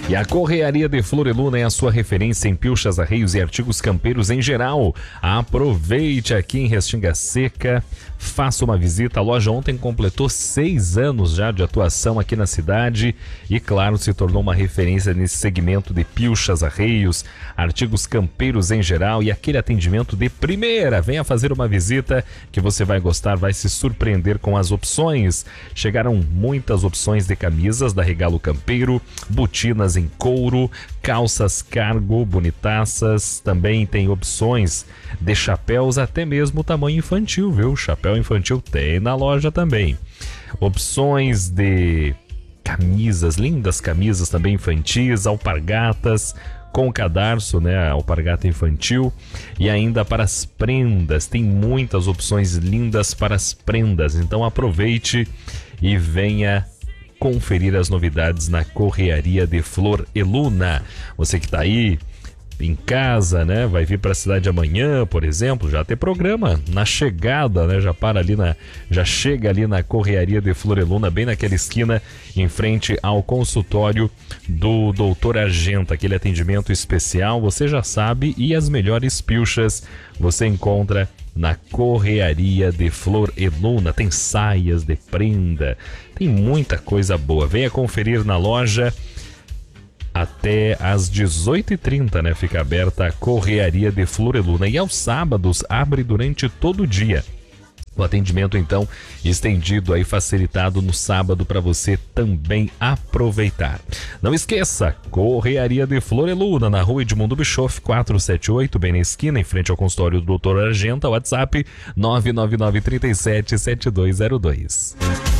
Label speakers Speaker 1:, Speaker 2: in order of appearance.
Speaker 1: E a Correaria de Flor e Luna é a sua referência em pilchas, arreios e artigos campeiros em geral. Aproveite aqui em Restinga Seca, faça uma visita. A loja ontem completou 6 anos já de atuação aqui na cidade e, claro, se tornou uma referência nesse segmento de pilchas, arreios, artigos campeiros em geral e aquele atendimento de primeira. Venha fazer uma visita que você vai gostar, vai se surpreender com as opções. Chegaram muitas opções de camisas da Regalo Campeiro, botinas em couro, calças cargo bonitaças, também tem opções de chapéus até mesmo tamanho infantil, viu? Chapéu infantil tem na loja também. Opções de camisas, lindas camisas também infantis, alpargatas com cadarço, né? Alpargata infantil. E ainda para as prendas, tem muitas opções lindas para as prendas, então aproveite e venha conferir as novidades na Correaria de Flor e Luna. Você que está aí em casa, né? Vai vir para a cidade amanhã, por exemplo, já tem programa na chegada, né? Já chega ali na Correaria de Flor e Luna, bem naquela esquina, em frente ao consultório do Dr. Argenta, aquele atendimento especial, você já sabe, e as melhores pilchas você encontra na Correaria de Flor e Luna. Tem saias de prenda, tem muita coisa boa. Venha conferir na loja até às 18h30, né? Fica aberta a Correaria de Flor e Luna. E aos sábados abre durante todo o dia. O atendimento, então, estendido aí, facilitado no sábado para você também aproveitar. Não esqueça, Correaria de Flor e Luna, na rua Edmundo Bischoff, 478, bem na esquina, em frente ao consultório do Dr. Argenta. WhatsApp 999377202.